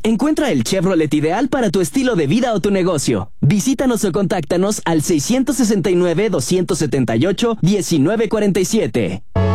Encuentra el Chevrolet ideal para tu estilo de vida o tu negocio. Visítanos o contáctanos al 669-278-1947.